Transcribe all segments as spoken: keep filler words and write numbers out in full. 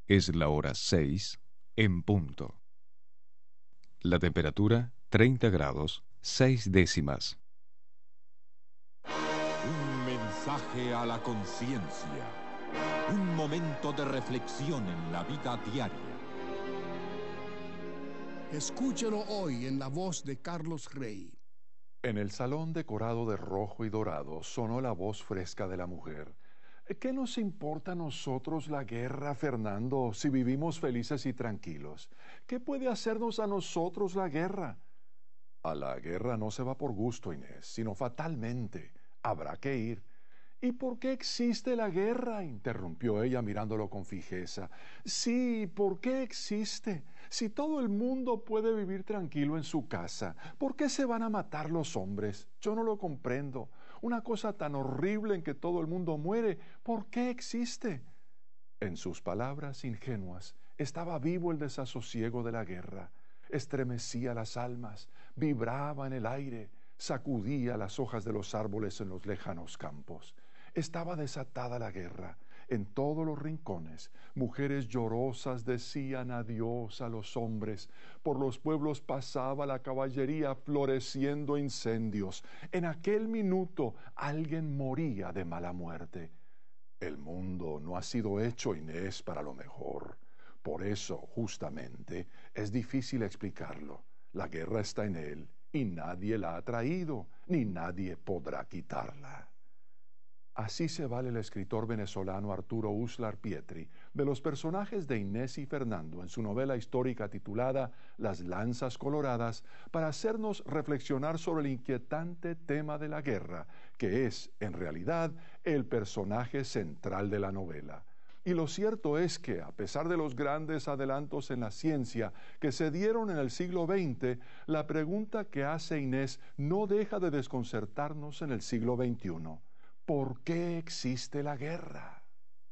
Es la hora seis en punto. La temperatura treinta grados seis décimas. Un mensaje a la conciencia. Un momento de reflexión en la vida diaria. Escúchelo hoy en la voz de Carlos Rey. En el salón decorado de rojo y dorado sonó la voz fresca de la mujer. ¿Qué nos importa a nosotros la guerra, Fernando, si vivimos felices y tranquilos? ¿Qué puede hacernos a nosotros la guerra? A la guerra no se va por gusto, Inés, sino fatalmente. Habrá que ir. ¿Y por qué existe la guerra?, interrumpió ella mirándolo con fijeza. Sí, ¿por qué existe? Si todo el mundo puede vivir tranquilo en su casa, ¿por qué se van a matar los hombres? Yo no lo comprendo. Una cosa tan horrible en que todo el mundo muere, ¿por qué existe? En sus palabras ingenuas estaba vivo el desasosiego de la guerra. Estremecía las almas, vibraba en el aire, sacudía las hojas de los árboles en los lejanos campos. Estaba desatada la guerra. En todos los rincones, mujeres llorosas decían adiós a los hombres. Por los pueblos pasaba la caballería floreciendo incendios. En aquel minuto alguien moría de mala muerte. El mundo no ha sido hecho, Inés, para lo mejor. Por eso, justamente, es difícil explicarlo. La guerra está en él y nadie la ha traído, ni nadie podrá quitarla. Así se vale el escritor venezolano Arturo Uslar Pietri de los personajes de Inés y Fernando en su novela histórica titulada Las Lanzas Coloradas para hacernos reflexionar sobre el inquietante tema de la guerra, que es, en realidad, el personaje central de la novela. Y lo cierto es que, a pesar de los grandes adelantos en la ciencia que se dieron en el siglo veinte, la pregunta que hace Inés no deja de desconcertarnos en el siglo veintiuno. ¿Por qué existe la guerra?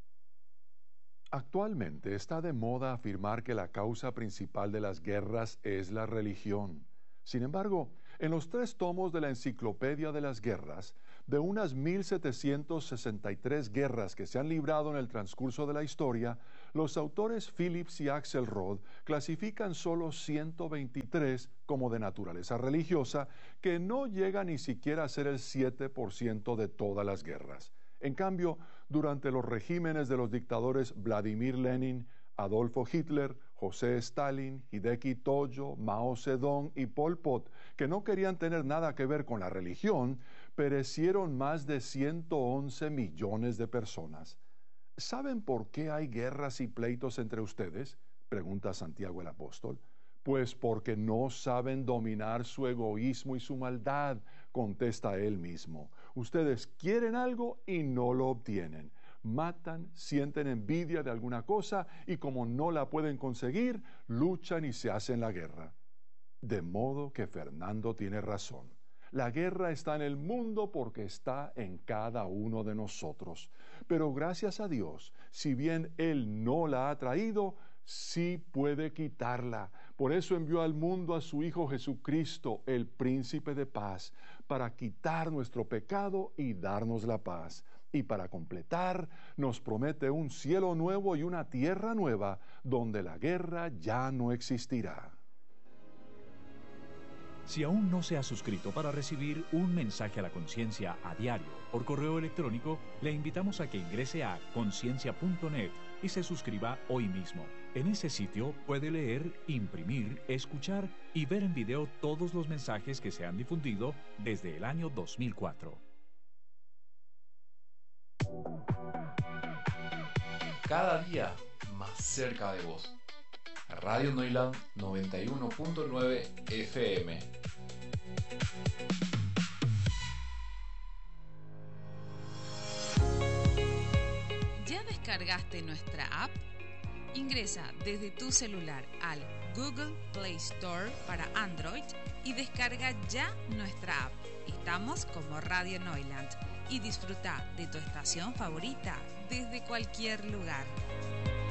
Actualmente está de moda afirmar que la causa principal de las guerras es la religión. Sin embargo, en los tres tomos de la Enciclopedia de las Guerras, de unas mil setecientas sesenta y tres guerras que se han librado en el transcurso de la historia, los autores Phillips y Axelrod clasifican solo ciento veintitrés como de naturaleza religiosa, que no llega ni siquiera a ser el siete por ciento de todas las guerras. En cambio, durante los regímenes de los dictadores Vladimir Lenin, Adolfo Hitler, José Stalin, Hideki Tojo, Mao Zedong y Pol Pot, que no querían tener nada que ver con la religión, perecieron más de ciento once millones de personas. ¿Saben por qué hay guerras y pleitos entre ustedes?, pregunta Santiago el Apóstol. Pues porque no saben dominar su egoísmo y su maldad, contesta él mismo. Ustedes quieren algo y no lo obtienen. Matan, sienten envidia de alguna cosa y como no la pueden conseguir, luchan y se hacen la guerra. De modo que Fernando tiene razón. La guerra está en el mundo porque está en cada uno de nosotros. Pero gracias a Dios, si bien Él no la ha traído, sí puede quitarla. Por eso envió al mundo a su Hijo Jesucristo, el Príncipe de Paz, para quitar nuestro pecado y darnos la paz. Y para completar, nos promete un cielo nuevo y una tierra nueva, donde la guerra ya no existirá. Si aún no se ha suscrito para recibir un mensaje a la conciencia a diario por correo electrónico, le invitamos a que ingrese a conciencia punto net y se suscriba hoy mismo. En ese sitio puede leer, imprimir, escuchar y ver en video todos los mensajes que se han difundido desde el año dos mil cuatro. Cada día más cerca de vos. Radio Noiland noventa y uno punto nueve F M. ¿Ya descargaste nuestra app? Ingresa desde tu celular al Google Play Store para Android y descarga ya nuestra app. Estamos como Radio Noiland y disfruta de tu estación favorita desde cualquier lugar.